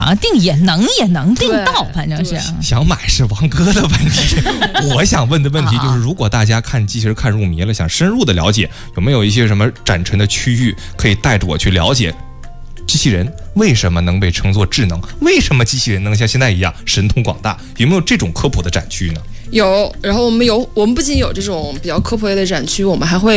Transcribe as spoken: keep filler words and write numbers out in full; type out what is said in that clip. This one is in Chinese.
定也能也能定到，反正是想买是王哥的问题。我想问的问题就是，如果大家看机器人看入迷了，想深入的了解，有没有一些什么展陈的区域可以带着我去了解机器人为什么能被称作智能？为什么机器人能像现在一样神通广大？有没有这种科普的展区呢？ 有，然后我们有，我们不仅有这种比较科普类的展区，我们还会